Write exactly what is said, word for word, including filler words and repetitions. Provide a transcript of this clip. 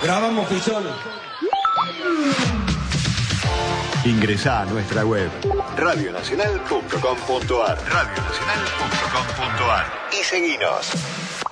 Grabamos, Pisón. Ingresá a nuestra web radio nacional punto com punto ar radio nacional punto com punto ar y seguinos.